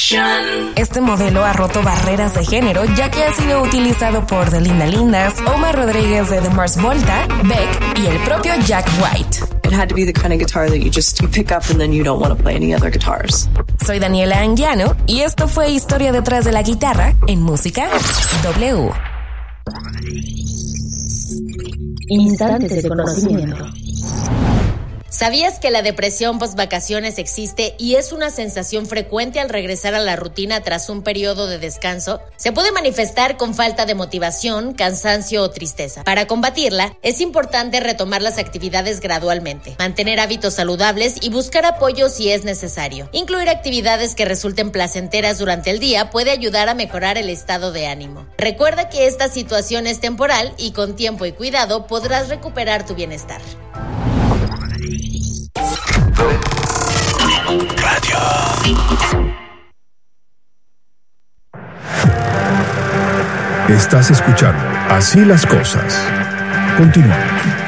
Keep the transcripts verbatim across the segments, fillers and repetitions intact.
Este modelo ha roto barreras de género, ya que ha sido utilizado por The Linda Lindas, Omar Rodríguez de The Mars Volta, Beck y el propio Jack White. It had to be the kind of guitar that you just you pick up and then you don't want to play any other guitars. Soy Daniela Anguiano y esto fue Historia detrás de la guitarra en Música W. Instantes de conocimiento. ¿Sabías que la depresión post-vacaciones existe y es una sensación frecuente al regresar a la rutina tras un periodo de descanso? Se puede manifestar con falta de motivación, cansancio o tristeza. Para combatirla, es importante retomar las actividades gradualmente, mantener hábitos saludables y buscar apoyo si es necesario. Incluir actividades que resulten placenteras durante el día puede ayudar a mejorar el estado de ánimo. Recuerda que esta situación es temporal y con tiempo y cuidado podrás recuperar tu bienestar. Radio. Estás escuchando Así las Cosas. Continuamos.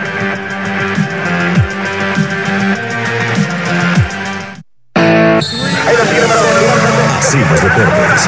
Así los deportes.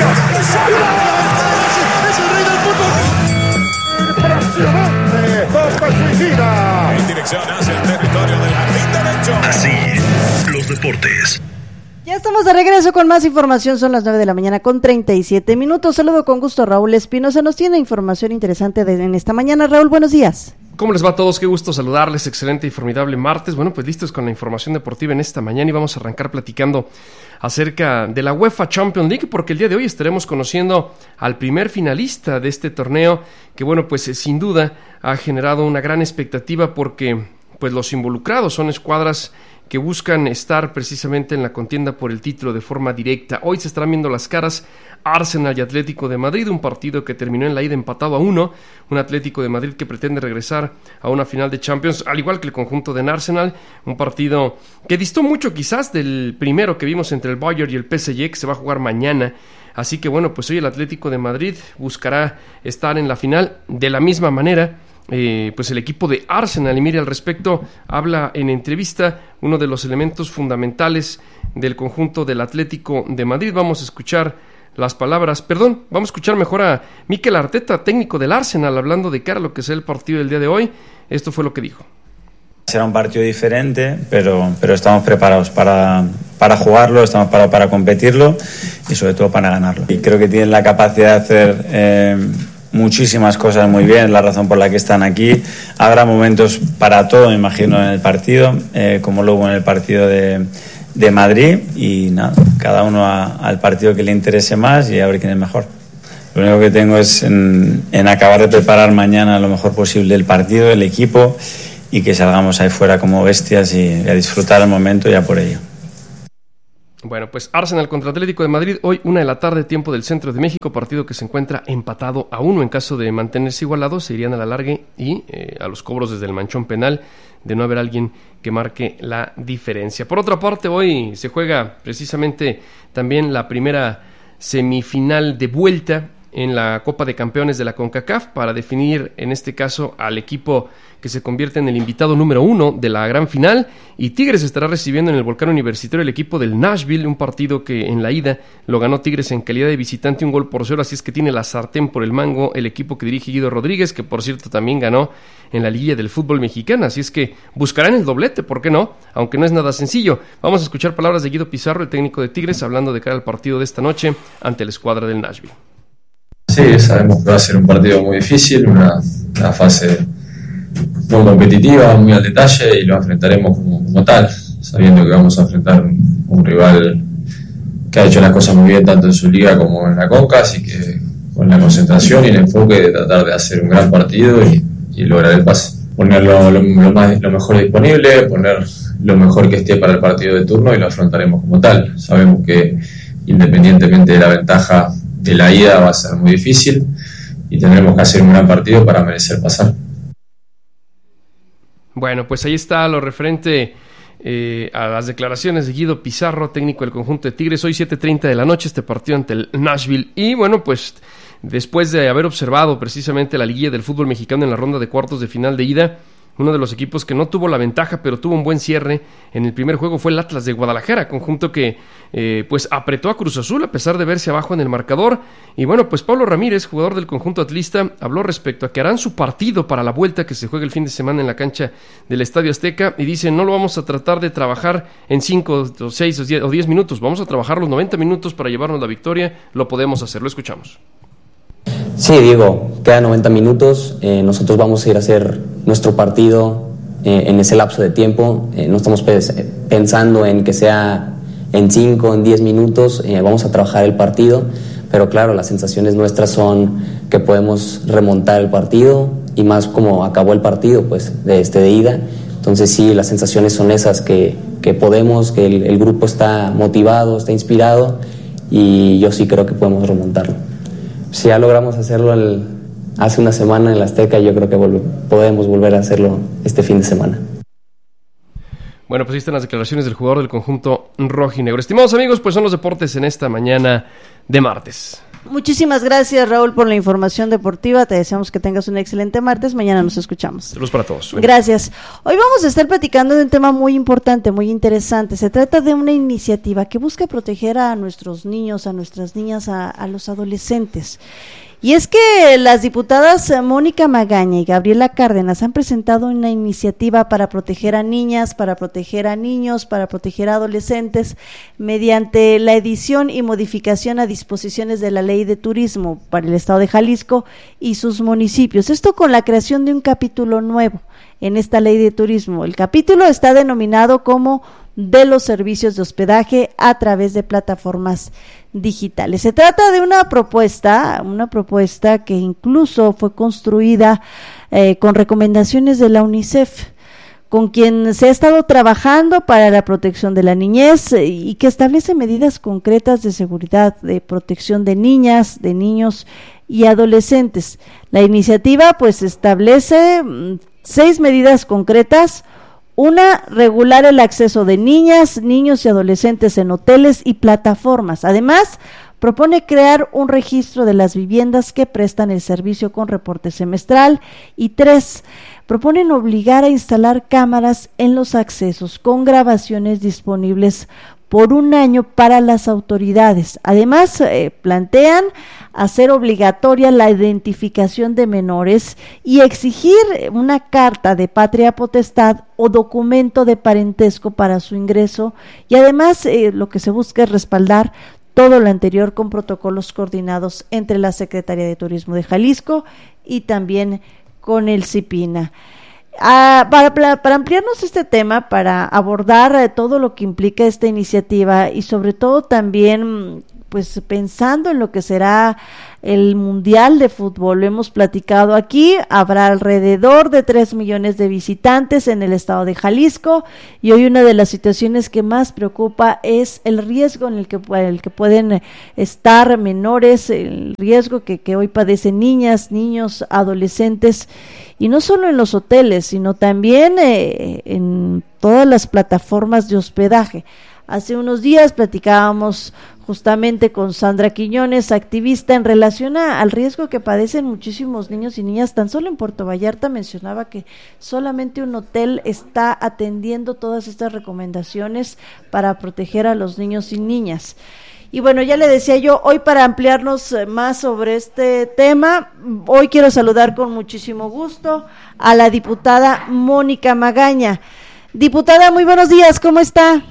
En dirección hacia el territorio del jardín derecho. Así los deportes. Ya estamos de regreso con más información, son las nueve de la mañana con treinta y siete minutos. Saludo con gusto a Raúl Espinosa, nos tiene información interesante de, en esta mañana. Raúl, buenos días. ¿Cómo les va a todos? Qué gusto saludarles, excelente y formidable martes. Bueno, pues listos con la información deportiva en esta mañana y vamos a arrancar platicando acerca de la UEFA Champions League, porque el día de hoy estaremos conociendo al primer finalista de este torneo, que bueno, pues sin duda ha generado una gran expectativa porque pues los involucrados son escuadras que buscan estar precisamente en la contienda por el título de forma directa. Hoy se estarán viendo las caras Arsenal y Atlético de Madrid, un partido que terminó en la ida empatado a uno, un Atlético de Madrid que pretende regresar a una final de Champions, al igual que el conjunto de Arsenal, un partido que distó mucho quizás del primero que vimos entre el Bayern y el P S G, que se va a jugar mañana. Así que bueno, pues hoy el Atlético de Madrid buscará estar en la final de la misma manera. Eh, pues el equipo de Arsenal, y mire, al respecto habla en entrevista uno de los elementos fundamentales del conjunto del Atlético de Madrid. Vamos a escuchar las palabras, perdón, vamos a escuchar mejor a Mikel Arteta, técnico del Arsenal, hablando de cara a lo que será el partido del día de hoy. Esto fue lo que dijo. Será un partido diferente, pero, pero estamos preparados para, para jugarlo, estamos preparados para competirlo y sobre todo para ganarlo. Y creo que tienen la capacidad de hacer eh, muchísimas cosas muy bien, la razón por la que están aquí. Habrá momentos para todo, me imagino, en el partido, eh, como luego en el partido de, de Madrid, y nada, cada uno a, al partido que le interese más y a ver quién es mejor. Lo único que tengo es en, en acabar de preparar mañana lo mejor posible el partido, el equipo, y que salgamos ahí fuera como bestias y, y a disfrutar el momento ya por ello. Bueno, pues Arsenal contra Atlético de Madrid, hoy una de la tarde, tiempo del centro de México, partido que se encuentra empatado a uno. En caso de mantenerse igualado, se irían a la larga y eh, a los cobros desde el manchón penal, de no haber alguien que marque la diferencia. Por otra parte, hoy se juega precisamente también la primera semifinal de vuelta en la Copa de Campeones de la CONCACAF para definir, en este caso, al equipo que se convierte en el invitado número uno de la gran final, y Tigres estará recibiendo en el Volcán Universitario el equipo del Nashville, un partido que en la ida lo ganó Tigres en calidad de visitante un gol por cero, así es que tiene la sartén por el mango el equipo que dirige Guido Rodríguez, que por cierto también ganó en la liguilla del fútbol mexicano, así es que buscarán el doblete, ¿por qué no? Aunque no es nada sencillo. Vamos a escuchar palabras de Guido Pizarro, el técnico de Tigres, hablando de cara al partido de esta noche ante la escuadra del Nashville. Sí, sabemos que va a ser un partido muy difícil, una, una fase muy competitiva, muy al detalle, y lo enfrentaremos como, como tal, sabiendo que vamos a enfrentar un, un rival que ha hecho las cosas muy bien tanto en su liga como en la Conca, así que con la concentración y el enfoque de tratar de hacer un gran partido y, y lograr el pase. Poner lo, lo, lo, más, lo mejor disponible, poner lo mejor que esté para el partido de turno y lo afrontaremos como tal. Sabemos que independientemente de la ventaja de la ida va a ser muy difícil y tendremos que hacer un gran partido para merecer pasar. Bueno, pues ahí está lo referente eh, a las declaraciones de Guido Pizarro, técnico del conjunto de Tigres. Hoy siete treinta de la noche este partido ante el Nashville. Y bueno, pues después de haber observado precisamente la liguilla del fútbol mexicano en la ronda de cuartos de final de ida, Uno de los equipos que no tuvo la ventaja, pero tuvo un buen cierre en el primer juego fue el Atlas de Guadalajara, conjunto que eh, pues apretó a Cruz Azul a pesar de verse abajo en el marcador. Y bueno, pues Pablo Ramírez, jugador del conjunto atlista, habló respecto a que harán su partido para la vuelta que se juega el fin de semana en la cancha del Estadio Azteca, y dice: no lo vamos a tratar de trabajar en cinco o seis o diez minutos, vamos a trabajar los noventa minutos para llevarnos la victoria. Lo podemos hacer. Lo escuchamos. Sí, Diego, quedan noventa minutos, eh, nosotros vamos a ir a hacer nuestro partido eh, en ese lapso de tiempo, eh, no estamos pe- pensando en que sea en cinco, en diez minutos, eh, vamos a trabajar el partido, pero claro, las sensaciones nuestras son que podemos remontar el partido, y más como acabó el partido, pues, de, este, de ida. Entonces sí, las sensaciones son esas, que, que podemos, que el, el grupo está motivado, está inspirado, y yo sí creo que podemos remontarlo. Si ya logramos hacerlo el, hace una semana en la Azteca, yo creo que vol- podemos volver a hacerlo este fin de semana. Bueno, pues ahí están las declaraciones del jugador del conjunto rojinegro. Estimados amigos, pues son los deportes en esta mañana de martes. Muchísimas gracias, Raúl, por la información deportiva. Te deseamos que tengas un excelente martes. Mañana nos escuchamos. Saludos para todos. Bueno. Gracias. Hoy vamos a estar platicando de un tema muy importante, muy interesante. Se trata de una iniciativa que busca proteger a nuestros niños, a nuestras niñas, a, a los adolescentes. Y es que las diputadas Mónica Magaña y Gabriela Cárdenas han presentado una iniciativa para proteger a niñas, para proteger a niños, para proteger a adolescentes, mediante la edición y modificación a disposiciones de la Ley de Turismo para el Estado de Jalisco y sus municipios. Esto con la creación de un capítulo nuevo en esta Ley de Turismo. El capítulo está denominado como de los servicios de hospedaje a través de plataformas digitales. Se trata de una propuesta, una propuesta que incluso fue construida eh, con recomendaciones de la UNICEF, con quien se ha estado trabajando para la protección de la niñez eh, y que establece medidas concretas de seguridad, de protección de niñas, de niños y adolescentes. La iniciativa pues establece mm, seis medidas concretas. Una, regular el acceso de niñas, niños y adolescentes en hoteles y plataformas. Además, propone crear un registro de las viviendas que prestan el servicio con reporte semestral. Y tres, proponen obligar a instalar cámaras en los accesos con grabaciones disponibles por un año para las autoridades. Además, eh, plantean hacer obligatoria la identificación de menores y exigir una carta de patria potestad o documento de parentesco para su ingreso, y además eh, lo que se busca es respaldar todo lo anterior con protocolos coordinados entre la Secretaría de Turismo de Jalisco y también con el CIPINA. Ah, para, para ampliarnos este tema, para abordar eh, todo lo que implica esta iniciativa y sobre todo también pues pensando en lo que será el Mundial de Fútbol, lo hemos platicado aquí, habrá alrededor de tres millones de visitantes en el estado de Jalisco, y hoy una de las situaciones que más preocupa es el riesgo en el que, el que pueden estar menores, el riesgo que, que hoy padecen niñas, niños, adolescentes, y no solo en los hoteles, sino también eh, en todas las plataformas de hospedaje. Hace unos días platicábamos justamente con Sandra Quiñones, activista, en relación a, al riesgo que padecen muchísimos niños y niñas. Tan solo en Puerto Vallarta mencionaba que solamente un hotel está atendiendo todas estas recomendaciones para proteger a los niños y niñas. Y bueno, ya le decía yo, hoy para ampliarnos más sobre este tema, hoy quiero saludar con muchísimo gusto a la diputada Mónica Magaña. Diputada, muy buenos días, ¿cómo está?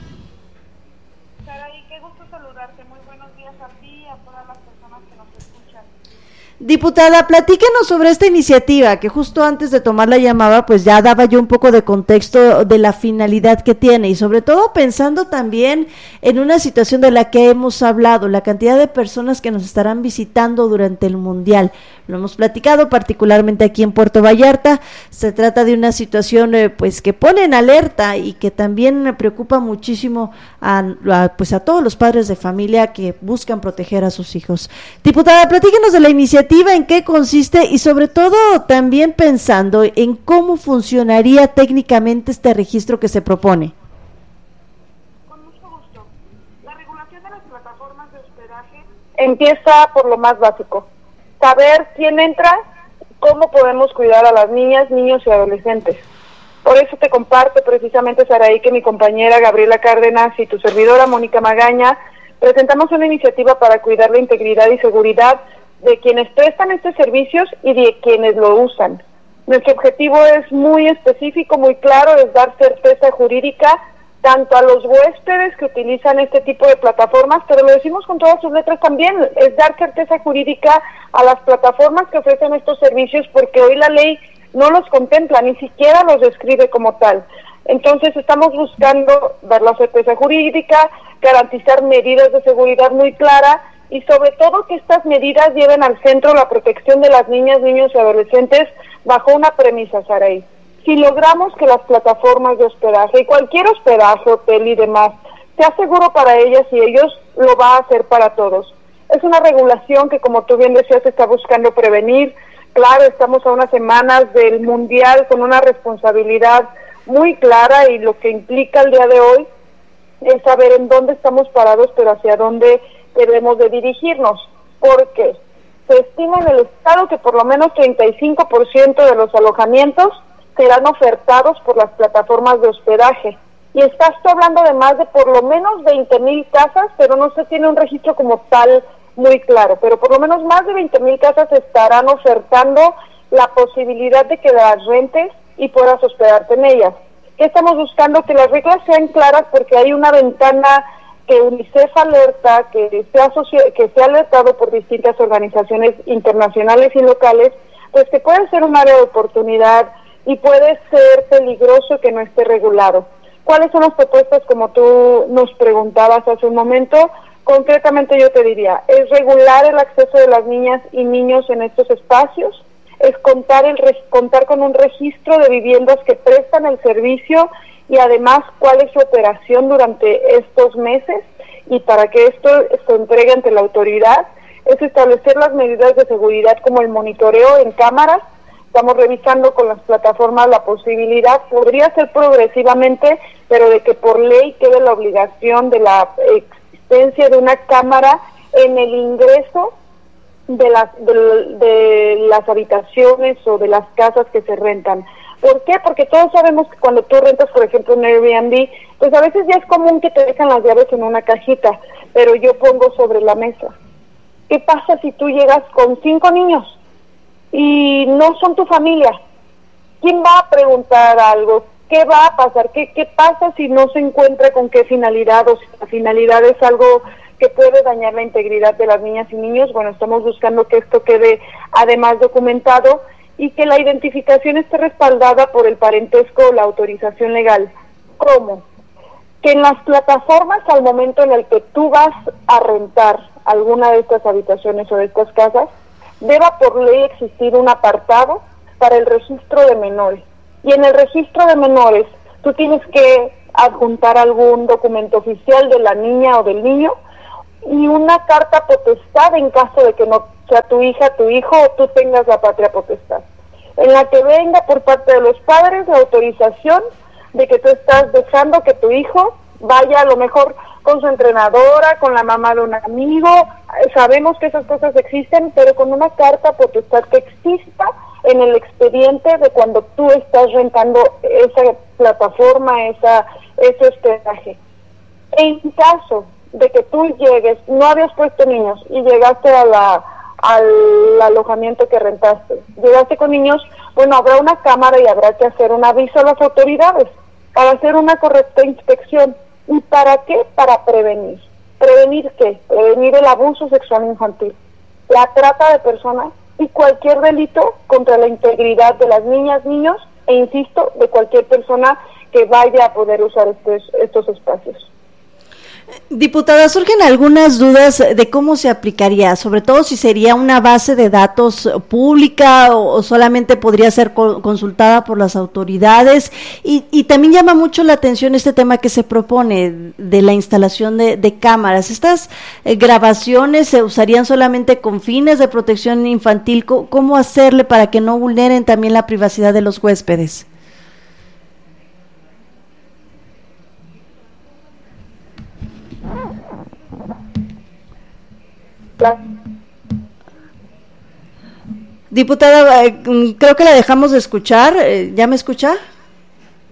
Diputada, platíquenos sobre esta iniciativa, que justo antes de tomar la llamada, pues ya daba yo un poco de contexto de la finalidad que tiene, y sobre todo pensando también en una situación de la que hemos hablado, la cantidad de personas que nos estarán visitando durante el Mundial. Lo hemos platicado particularmente aquí en Puerto Vallarta. Se trata de una situación eh, pues que pone en alerta y que también preocupa muchísimo a, a, pues a todos los padres de familia que buscan proteger a sus hijos. Diputada, platíquenos de la iniciativa, en qué consiste y sobre todo también pensando en cómo funcionaría técnicamente este registro que se propone. Con mucho gusto. La regulación de las plataformas de hospedaje empieza por lo más básico. Saber quién entra, cómo podemos cuidar a las niñas, niños y adolescentes. Por eso te comparto precisamente, Saraí, que mi compañera Gabriela Cárdenas y tu servidora Mónica Magaña presentamos una iniciativa para cuidar la integridad y seguridad de quienes prestan estos servicios y de quienes lo usan. Nuestro objetivo es muy específico, muy claro, es dar certeza jurídica tanto a los huéspedes que utilizan este tipo de plataformas, pero lo decimos con todas sus letras también, es dar certeza jurídica a las plataformas que ofrecen estos servicios, porque hoy la ley no los contempla, ni siquiera los describe como tal. Entonces estamos buscando dar la certeza jurídica, garantizar medidas de seguridad muy claras y sobre todo que estas medidas lleven al centro la protección de las niñas, niños y adolescentes bajo una premisa, Saraí. Si logramos que las plataformas de hospedaje y cualquier hospedaje, hotel y demás sea seguro para ellas y ellos, lo va a hacer para todos. Es una regulación que, como tú bien decías, está buscando prevenir. Claro, estamos a unas semanas del Mundial con una responsabilidad muy clara y lo que implica el día de hoy es saber en dónde estamos parados, pero hacia dónde debemos de dirigirnos. Porque se estima en el Estado que por lo menos treinta y cinco por ciento de los alojamientos serán ofertados por las plataformas de hospedaje. Y estás hablando de más de por lo menos veinte mil casas, pero no se tiene un registro como tal muy claro. Pero por lo menos más de veinte mil casas estarán ofertando la posibilidad de que las rentes y puedas hospedarte en ellas. ¿Qué estamos buscando? Que las reglas sean claras, porque hay una ventana que UNICEF alerta, que se ha, que se ha alertado por distintas organizaciones internacionales y locales, pues que puede ser un área de oportunidad y puede ser peligroso que no esté regulado. ¿Cuáles son las propuestas, como tú nos preguntabas hace un momento? Concretamente yo te diría, es regular el acceso de las niñas y niños en estos espacios, es contar, el, contar con un registro de viviendas que prestan el servicio y además cuál es su operación durante estos meses, y para que esto se entregue ante la autoridad, es establecer las medidas de seguridad como el monitoreo en cámaras. Estamos revisando con las plataformas la posibilidad, podría ser progresivamente, pero de que por ley quede la obligación de la existencia de una cámara en el ingreso de las, de, de las habitaciones o de las casas que se rentan. ¿Por qué? Porque todos sabemos que cuando tú rentas, por ejemplo, un Airbnb, pues a veces ya es común que te dejan las llaves en una cajita, pero yo pongo sobre la mesa, ¿qué pasa si tú llegas con cinco niños y no son tu familia? ¿Quién va a preguntar algo? ¿Qué va a pasar? ¿Qué, qué pasa si no se encuentra con qué finalidad, o si la finalidad es algo que puede dañar la integridad de las niñas y niños? Bueno, estamos buscando que esto quede además documentado y que la identificación esté respaldada por el parentesco o la autorización legal. ¿Cómo? Que en las plataformas, al momento en el que tú vas a rentar alguna de estas habitaciones o de estas casas, deba por ley existir un apartado para el registro de menores. Y en el registro de menores, tú tienes que adjuntar algún documento oficial de la niña o del niño y una carta potestad en caso de que no sea tu hija, tu hijo o tú tengas la patria potestad, en la que venga por parte de los padres la autorización de que tú estás dejando que tu hijo vaya a lo mejor con su entrenadora, con la mamá de un amigo. Sabemos que esas cosas existen, pero con una carta potestad que exista en el expediente de cuando tú estás rentando esa plataforma, esa ese hospedaje. En caso de que tú llegues, no habías puesto niños y llegaste a la al alojamiento que rentaste, llegaste con niños, bueno, habrá una cámara y habrá que hacer un aviso a las autoridades para hacer una correcta inspección. ¿Y para qué? Para prevenir. ¿Prevenir qué? Prevenir el abuso sexual infantil, la trata de personas y cualquier delito contra la integridad de las niñas, niños e, insisto, de cualquier persona que vaya a poder usar estos, estos espacios. Diputada, surgen algunas dudas de cómo se aplicaría, sobre todo si sería una base de datos pública o, o solamente podría ser co- consultada por las autoridades, y, y también llama mucho la atención este tema que se propone de la instalación de, de cámaras. ¿Estas eh, grabaciones se usarían solamente con fines de protección infantil? ¿Cómo, cómo hacerle para que no vulneren también la privacidad de los huéspedes? Diputada, eh, creo que la dejamos de escuchar. ¿Ya me escucha?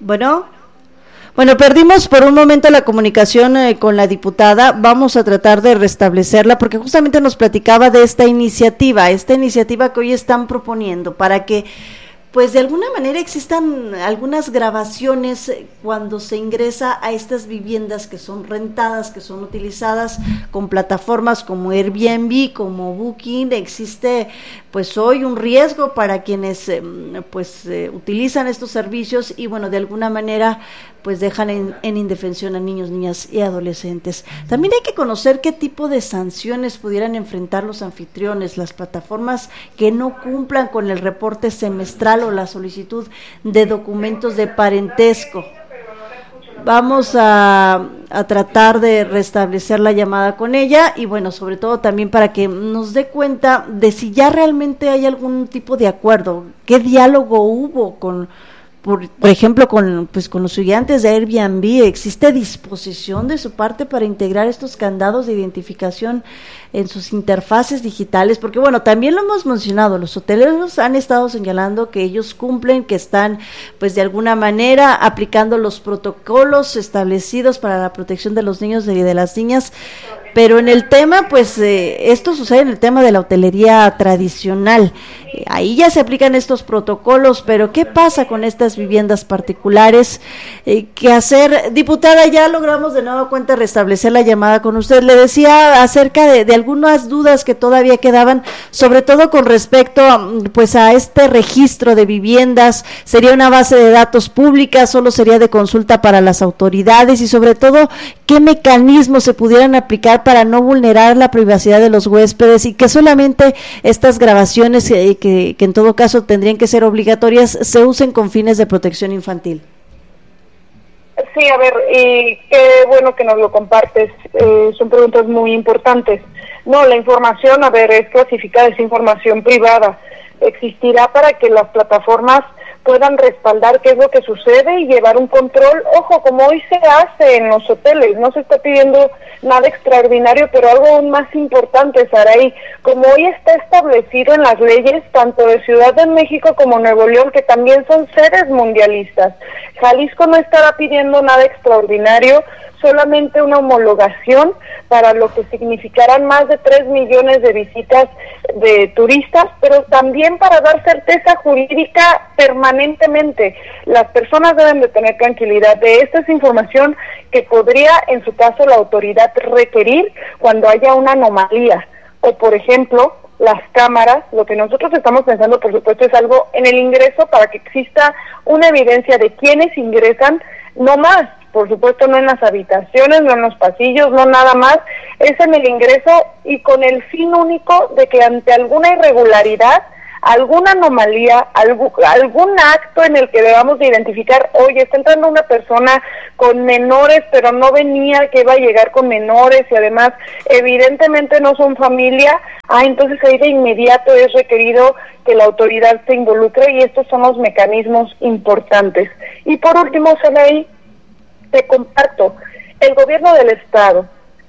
Bueno, bueno, perdimos por un momento la comunicación eh, con la diputada. Vamos a tratar de restablecerla porque justamente nos platicaba de esta iniciativa, esta iniciativa que hoy están proponiendo para que pues de alguna manera existan algunas grabaciones cuando se ingresa a estas viviendas que son rentadas, que son utilizadas con plataformas como Airbnb, como Booking. Existe pues hoy un riesgo para quienes eh, pues eh, utilizan estos servicios y bueno, de alguna manera pues dejan en, en indefensión a niños, niñas y adolescentes. También hay que conocer qué tipo de sanciones pudieran enfrentar los anfitriones, las plataformas que no cumplan con el reporte semestral o la solicitud de documentos de parentesco. Vamos a, a tratar de restablecer la llamada con ella y bueno, sobre todo también para que nos dé cuenta de si ya realmente hay algún tipo de acuerdo, qué diálogo hubo con Por, por ejemplo, con pues con los estudiantes de Airbnb. ¿Existe disposición de su parte para integrar estos candados de identificación en sus interfaces digitales? Porque bueno, también lo hemos mencionado, los hoteleros han estado señalando que ellos cumplen, que están pues de alguna manera aplicando los protocolos establecidos para la protección de los niños y de las niñas, pero en el tema, pues eh, esto sucede en el tema de la hotelería tradicional, eh, ahí ya se aplican estos protocolos, pero ¿qué pasa con estas viviendas particulares? Eh, ¿Qué hacer? Diputada, ya logramos de nueva cuenta restablecer la llamada con usted. Le decía acerca de, de algunas dudas que todavía quedaban, sobre todo con respecto pues a este registro de viviendas. ¿Sería una base de datos pública? ¿Solo sería de consulta para las autoridades? Y sobre todo, ¿qué mecanismos se pudieran aplicar para no vulnerar la privacidad de los huéspedes y que solamente estas grabaciones eh, que, que en todo caso tendrían que ser obligatorias se usen con fines de protección infantil? Sí, a ver, y qué bueno que nos lo compartes, eh, son preguntas muy importantes. No, la información, a ver, es clasificada, es información privada, existirá para que las plataformas puedan respaldar qué es lo que sucede y llevar un control. Ojo, como hoy se hace en los hoteles, no se está pidiendo nada extraordinario, pero algo aún más importante, Saraí, como hoy está establecido en las leyes tanto de Ciudad de México como Nuevo León, que también son sedes mundialistas. Jalisco no estará pidiendo nada extraordinario, solamente una homologación para lo que significarán más de tres millones de visitas de turistas, pero también para dar certeza jurídica permanentemente. Las personas deben de tener tranquilidad de esta es información que podría, en su caso, la autoridad requerir cuando haya una anomalía. O, por ejemplo, las cámaras, lo que nosotros estamos pensando, por supuesto, es algo en el ingreso para que exista una evidencia de quiénes ingresan, no más. Por supuesto, no en las habitaciones, no en los pasillos, no nada más, es en el ingreso y con el fin único de que ante alguna irregularidad, alguna anomalía, algún, algún acto en el que debamos de identificar, oye, está entrando una persona con menores, pero no venía que iba a llegar con menores y además evidentemente no son familia, ah, entonces ahí de inmediato es requerido que la autoridad se involucre y estos son los mecanismos importantes. Y por último, Sanaí, te comparto, el gobierno del estado,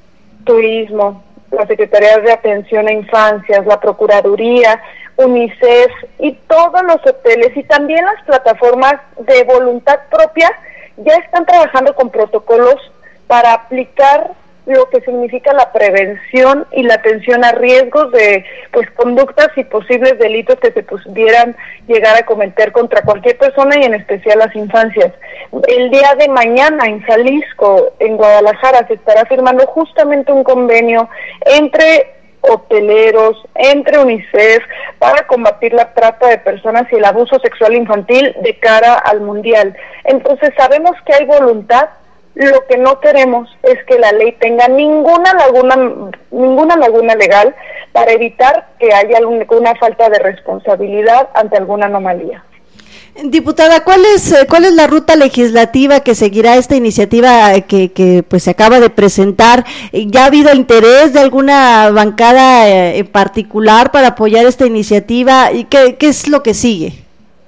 turismo, la Secretaría de Atención a Infancias, la Procuraduría, UNICEF y todos los hoteles y también las plataformas de voluntad propia ya están trabajando con protocolos para aplicar lo que significa la prevención y la atención a riesgos de pues conductas y posibles delitos que se pudieran llegar a cometer contra cualquier persona y en especial las infancias. El día de mañana en Jalisco, en Guadalajara, se estará firmando justamente un convenio entre hoteleros, entre UNICEF, para combatir la trata de personas y el abuso sexual infantil de cara al mundial. Entonces sabemos que hay voluntad. Lo que no queremos es que la ley tenga ninguna laguna, ninguna laguna legal para evitar que haya alguna falta de responsabilidad ante alguna anomalía. Diputada, ¿cuál es cuál es la ruta legislativa que seguirá esta iniciativa que, que pues se acaba de presentar? ¿Ya ha habido interés de alguna bancada en particular para apoyar esta iniciativa? ¿Y qué, qué es lo que sigue?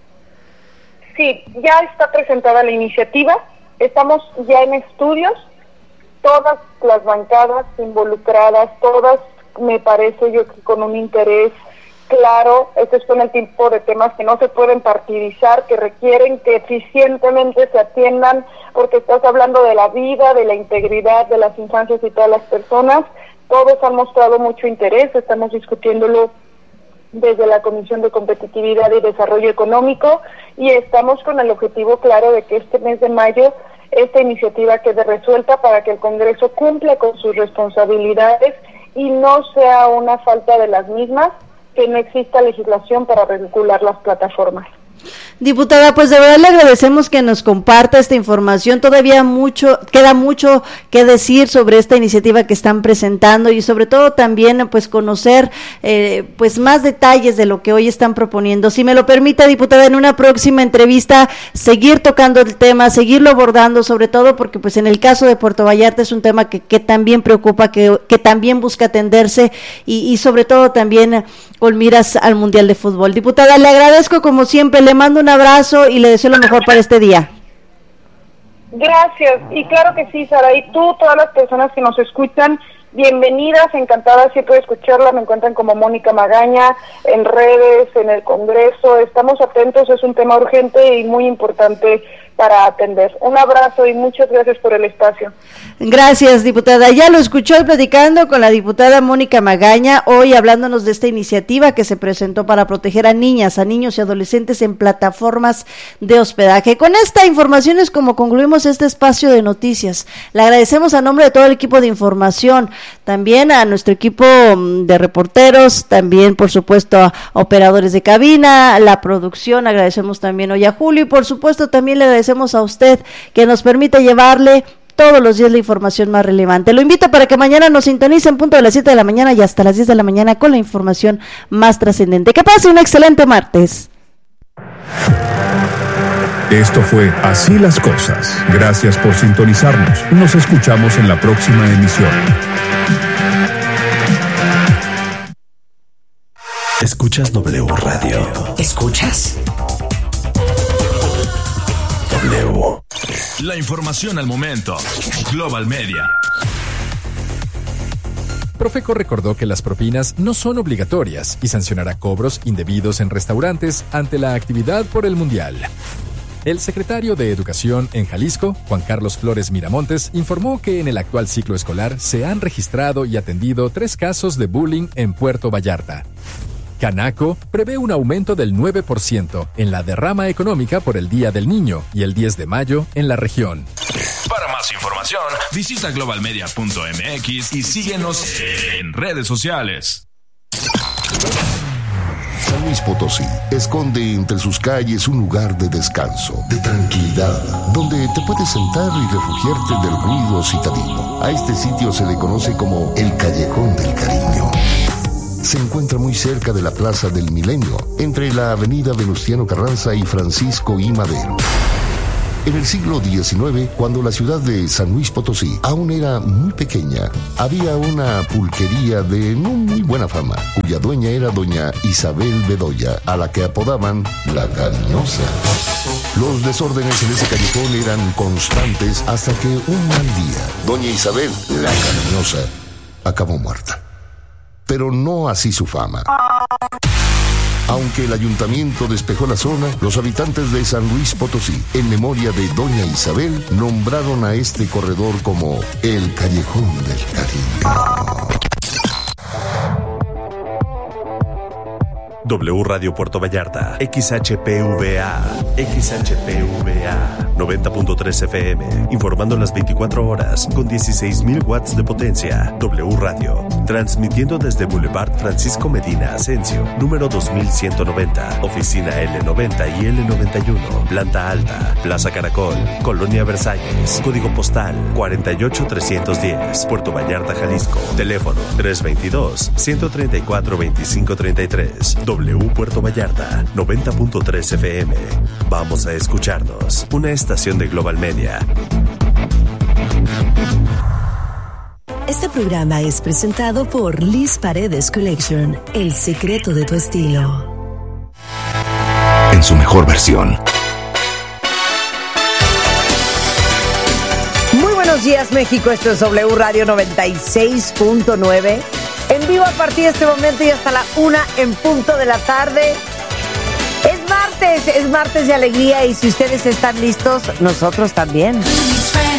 Sí, ya está presentada la iniciativa. Estamos ya en estudios, todas las bancadas involucradas, todas me parece yo que con un interés claro, este son el tipo de temas que no se pueden partidizar, que requieren que eficientemente se atiendan, porque estás hablando de la vida, de la integridad de las infancias y todas las personas. Todos han mostrado mucho interés, estamos discutiéndolo desde la Comisión de Competitividad y Desarrollo Económico, y estamos con el objetivo claro de que este mes de mayo esta iniciativa quede resuelta para que el Congreso cumpla con sus responsabilidades y no sea una falta de las mismas, que no exista legislación para regular las plataformas. Diputada, pues de verdad le agradecemos que nos comparta esta información. Todavía mucho, queda mucho que decir sobre esta iniciativa que están presentando y sobre todo también pues conocer eh, pues más detalles de lo que hoy están proponiendo. Si me lo permite, diputada, en una próxima entrevista seguir tocando el tema, seguirlo abordando, sobre todo porque pues en el caso de Puerto Vallarta es un tema que, que también preocupa, que, que también busca atenderse y, y sobre todo también con miras al Mundial de Fútbol. Diputada, le agradezco como siempre, le mando un abrazo y le deseo lo mejor para este día. Gracias, y claro que sí, Sara, y tú, todas las personas que nos escuchan, bienvenidas, encantada siempre de escucharla. Me encuentran como Mónica Magaña en redes, en el Congreso. Estamos atentos, es un tema urgente y muy importante para atender. Un abrazo y muchas gracias por el espacio. Gracias, diputada. Ya lo escuchó platicando con la diputada Mónica Magaña, hoy hablándonos de esta iniciativa que se presentó para proteger a niñas, a niños y adolescentes en plataformas de hospedaje. Con esta información es como concluimos este espacio de noticias. Le agradecemos a nombre de todo el equipo de información, también a nuestro equipo de reporteros, también por supuesto a operadores de cabina, la producción, agradecemos también hoy a Julio y por supuesto también le agradecemos a usted que nos permite llevarle todos los días la información más relevante. Lo invito para que mañana nos sintonicen punto de las siete de la mañana y hasta las diez de la mañana con la información más trascendente. Que pase un excelente martes. Esto fue Así las Cosas. Gracias por sintonizarnos. Nos escuchamos en la próxima emisión. Escuchas W Radio. ¿Escuchas? W. La información al momento. Global Media. Profeco recordó que las propinas no son obligatorias y sancionará cobros indebidos en restaurantes ante la actividad por el Mundial. El secretario de Educación en Jalisco, Juan Carlos Flores Miramontes, informó que en el actual ciclo escolar se han registrado y atendido tres casos de bullying en Puerto Vallarta. Canaco prevé un aumento del nueve por ciento en la derrama económica por el Día del Niño y el diez de mayo en la región. Para más información, visita global media punto m x y síguenos en redes sociales. San Luis Potosí esconde entre sus calles un lugar de descanso, de tranquilidad, donde te puedes sentar y refugiarte del ruido citadino. A este sitio se le conoce como el Callejón del Cariño. Se encuentra muy cerca de la Plaza del Milenio, entre la avenida Venustiano Carranza y Francisco I. Madero. En el siglo diecinueve, cuando la ciudad de San Luis Potosí aún era muy pequeña, había una pulquería de no muy buena fama, cuya dueña era doña Isabel Bedoya, a la que apodaban La Cariñosa. Los desórdenes en ese callejón eran constantes hasta que un mal día, doña Isabel, La Cariñosa, acabó muerta. Pero no así su fama. Aunque el ayuntamiento despejó la zona, los habitantes de San Luis Potosí, en memoria de doña Isabel, nombraron a este corredor como el Callejón del Cariño. W Radio Puerto Vallarta, X H P V A, X H P V A, noventa punto tres F M, informando las veinticuatro horas, con dieciséis mil watts de potencia. W Radio, transmitiendo desde Boulevard Francisco Medina Asensio, número dos mil ciento noventa, oficina L noventa y L noventa y uno, planta alta, Plaza Caracol, Colonia Versalles, código postal cuarenta y ocho trescientos diez, Puerto Vallarta, Jalisco, teléfono tres veintidós, ciento treinta y cuatro, veinticinco treinta y tres. W Puerto Vallarta, noventa punto tres F M. Vamos a escucharnos. Una estación de Global Media. Este programa es presentado por Liz Paredes Collection, el secreto de tu estilo. En su mejor versión. Muy buenos días, México. Esto es W Radio noventa y seis punto nueve. En vivo a partir de este momento y hasta la una en punto de la tarde. Es martes, es martes de alegría y si ustedes están listos, nosotros también.